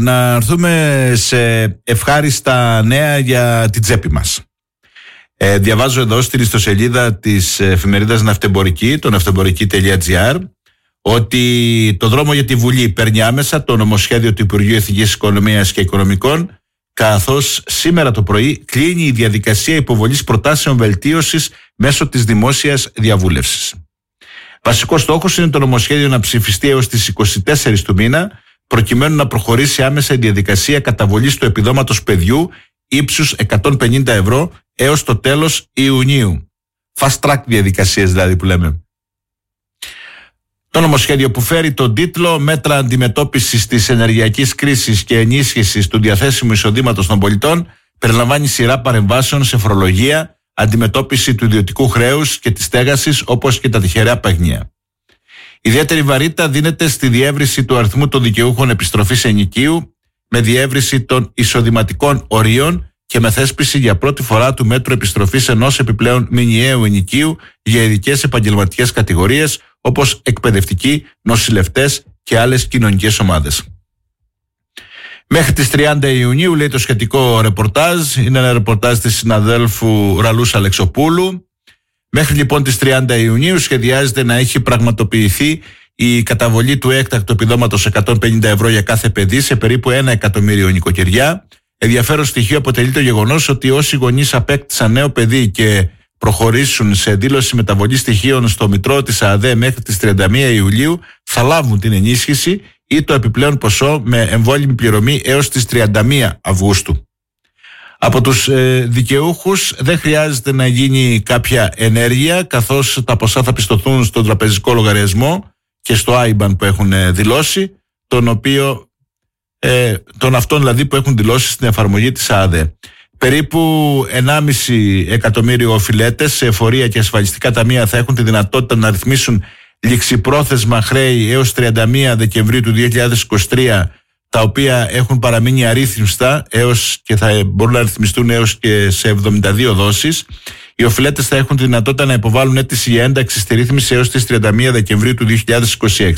Να έρθουμε σε ευχάριστα νέα για την τσέπη μας. Διαβάζω εδώ στην ιστοσελίδα της εφημερίδας Ναυτεμπορική, το ναυτεμπορική.gr, ότι το δρόμο για τη Βουλή παίρνει άμεσα το νομοσχέδιο του Υπουργείου Εθνικής Οικονομίας και Οικονομικών, καθώς σήμερα το πρωί κλείνει η διαδικασία υποβολής προτάσεων βελτίωσης μέσω της δημόσιας διαβούλευσης. Βασικός στόχος είναι το νομοσχέδιο να ψηφιστεί έως τις 24 του μήνα, προκειμένου να προχωρήσει άμεσα η διαδικασία καταβολής του επιδόματος παιδιού ύψους 150 ευρώ έως το τέλος Ιουνίου. Fast track διαδικασίες δηλαδή που λέμε. Το νομοσχέδιο που φέρει τον τίτλο «Μέτρα αντιμετώπισης της ενεργειακής κρίσης και ενίσχυσης του διαθέσιμου εισοδήματος των πολιτών» περιλαμβάνει σειρά παρεμβάσεων σε φορολογία, αντιμετώπιση του ιδιωτικού χρέους και της στέγασης, όπως και τα τυχερά παίγνια. Ιδιαίτερη βαρύτητα δίνεται στη διεύρυνση του αριθμού των δικαιούχων επιστροφής ενοικίου, με διεύρυνση των εισοδηματικών ορίων και με θέσπιση για πρώτη φορά του μέτρου επιστροφής ενός επιπλέον μηνιαίου ενοικίου για ειδικές επαγγελματικές κατηγορίες, όπως εκπαιδευτικοί, νοσηλευτές και άλλες κοινωνικές ομάδες. Μέχρι τις 30 Ιουνίου, λέει το σχετικό ρεπορτάζ, είναι ένα ρεπορτάζ της συναδέλφου Ραλούς Αλεξοπούλου. Μέχρι λοιπόν τις 30 Ιουνίου σχεδιάζεται να έχει πραγματοποιηθεί η καταβολή του έκτακτου επιδόματος 150 ευρώ για κάθε παιδί σε περίπου 1 εκατομμύριο νοικοκυριά. Ενδιαφέρον στοιχείο αποτελεί το γεγονός ότι όσοι γονείς απέκτησαν νέο παιδί και προχωρήσουν σε δήλωση μεταβολής στοιχείων στο Μητρό της ΑΔΕ μέχρι τις 31 Ιουλίου θα λάβουν την ενίσχυση ή το επιπλέον ποσό με εμβόλυμη πληρωμή έως τις 31 Αυγούστου. Από τους δικαιούχους δεν χρειάζεται να γίνει κάποια ενέργεια, καθώς τα ποσά θα πιστωθούν στον τραπεζικό λογαριασμό και στο IBAN που έχουν δηλώσει, των αυτών δηλαδή που έχουν δηλώσει στην εφαρμογή της ΑΔΕ. Περίπου 1,5 εκατομμύριο οφειλέτες σε εφορία και ασφαλιστικά ταμεία θα έχουν τη δυνατότητα να ρυθμίσουν ληξιπρόθεσμα χρέη έως 31 Δεκεμβρίου του 2023, τα οποία έχουν παραμείνει αρρύθμιστα και θα μπορούν να ρυθμιστούν έως και σε 72 δόσεις. Οι οφειλέτες θα έχουν τη δυνατότητα να υποβάλουν αίτηση για ένταξη στη ρύθμιση έως τις 31 Δεκεμβρίου του 2026.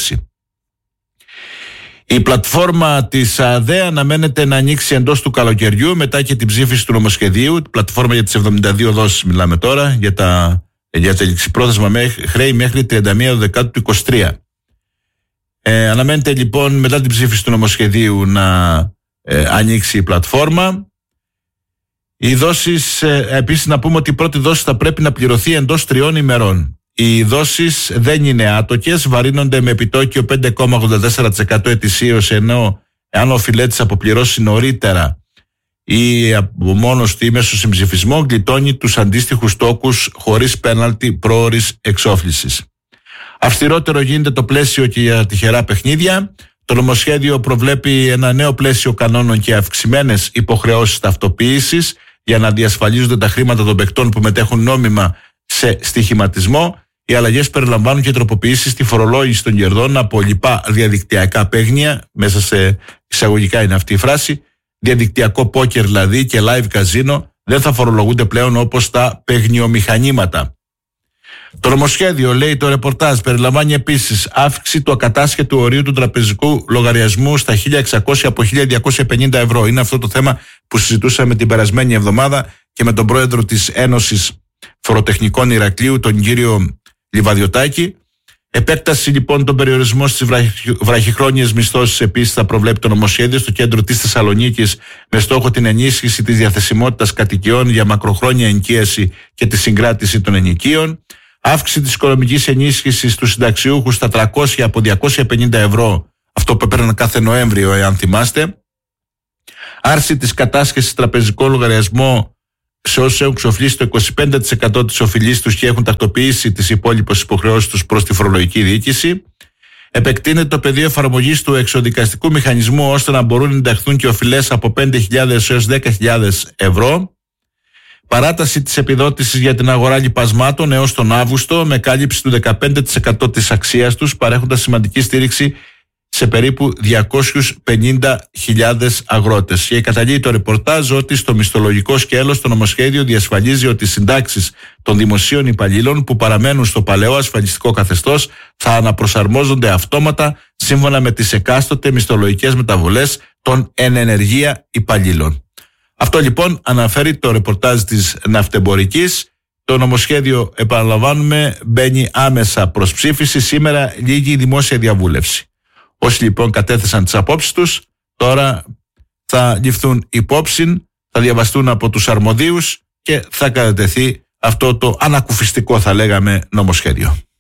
Η πλατφόρμα της ΑΔΕ αναμένεται να ανοίξει εντός του καλοκαιριού μετά και την ψήφιση του νομοσχεδίου. Η πλατφόρμα για τις 72 δόσεις μιλάμε τώρα, για τα ληξιπρόθεσμα χρέη μέχρι 31 Δεκάτου του 2023. Αναμένεται λοιπόν μετά την ψήφιση του νομοσχεδίου να ανοίξει η πλατφόρμα. Οι δόσεις, επίσης να πούμε ότι η πρώτη δόση θα πρέπει να πληρωθεί εντός 3 ημερών. Οι δόσεις δεν είναι άτοκες, βαρύνονται με επιτόκιο 5,84% ετησίως, ενώ αν ο οφειλέτης αποπληρώσει νωρίτερα ή από μόνος του ή μέσω συμψηφισμό, γλιτώνει τους αντίστοιχους τόκους χωρίς πέναλτι πρόωρης εξόφλησης. Αυστηρότερο γίνεται το πλαίσιο και για τυχερά παιχνίδια. Το νομοσχέδιο προβλέπει ένα νέο πλαίσιο κανόνων και αυξημένες υποχρεώσεις ταυτοποίησης για να διασφαλίζονται τα χρήματα των παικτών που μετέχουν νόμιμα σε στοιχηματισμό. Οι αλλαγές περιλαμβάνουν και τροποποιήσεις στη φορολόγηση των κερδών από λοιπά διαδικτυακά παίγνια, μέσα σε εισαγωγικά είναι αυτή η φράση, διαδικτυακό πόκερ δηλαδή και live καζίνο δεν θα φορολογούνται πλέον όπως τα παιγνιομηχανήματα. Το νομοσχέδιο, λέει το ρεπορτάζ, περιλαμβάνει επίσης αύξηση του ακατάσχετου ορίου του τραπεζικού λογαριασμού στα 1.600 από 1.250 ευρώ. Είναι αυτό το θέμα που συζητούσαμε την περασμένη εβδομάδα και με τον πρόεδρο της Ένωσης Φοροτεχνικών Ηρακλείου, τον κύριο Λιβαδιωτάκη. Επέκταση λοιπόν των περιορισμών στις βραχυχρόνιες μισθώσεις επίσης θα προβλέπει το νομοσχέδιο στο κέντρο της Θεσσαλονίκης, με στόχο την ενίσχυση της διαθεσιμότητας κατοικιών για μακροχρόνια ενοικίαση και τη συγκράτηση των ενοικίων. Αύξηση της οικονομικής ενίσχυσης στους συνταξιούχους στα 300 από 250 ευρώ, αυτό που έπαιρναν κάθε Νοέμβριο, εάν θυμάστε. Άρση της κατάσχεσης τραπεζικό λογαριασμό σε όσους έχουν ξοφλήσει το 25% της οφειλής τους και έχουν τακτοποιήσει τις υπόλοιπες υποχρεώσεις τους προς τη φορολογική διοίκηση. Επεκτείνεται το πεδίο εφαρμογής του εξοδικαστικού μηχανισμού ώστε να μπορούν να ενταχθούν και οφειλές από 5.000 έως 10.000 ευρώ. Παράταση της επιδότησης για την αγορά λιπασμάτων έως τον Αύγουστο, με κάλυψη του 15% της αξίας τους, παρέχοντας σημαντική στήριξη σε περίπου 250.000 αγρότες. Και καταλήγει το ρεπορτάζ ότι στο μισθολογικό σκέλος το νομοσχέδιο διασφαλίζει ότι οι συντάξεις των δημοσίων υπαλλήλων που παραμένουν στο παλαιό ασφαλιστικό καθεστώς θα αναπροσαρμόζονται αυτόματα σύμφωνα με τις εκάστοτε μισθολογικές μεταβολές των εν ενεργεία υπαλλήλων. Αυτό λοιπόν αναφέρει το ρεπορτάζ της Ναυτεμπορικής. Το νομοσχέδιο, επαναλαμβάνουμε, μπαίνει άμεσα προς ψήφιση. Σήμερα λήγει η δημόσια διαβούλευση. Όσοι λοιπόν κατέθεσαν τις απόψεις τους, τώρα θα ληφθούν υπόψη, θα διαβαστούν από τους αρμοδίους και θα κατατεθεί αυτό το ανακουφιστικό, θα λέγαμε, νομοσχέδιο.